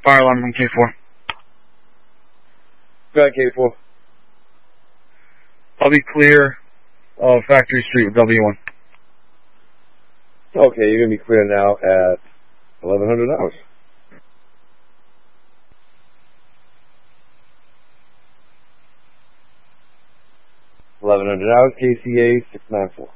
Fire alarm on K4. Got K4. I'll be clear of Factory Street with W1. Okay, you're going to be clear now at 1100 hours. 1100 hours, KCA 694.